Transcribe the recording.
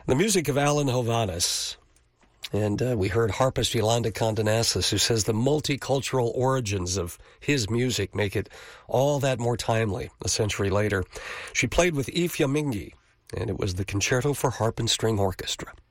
The music of Alan Hovhaness. And we heard harpist Yolanda Condonasis, who says the multicultural origins of his music make it all that more timely a century later. She played with Ifya Mingi, and it was the Concerto for Harp and String Orchestra.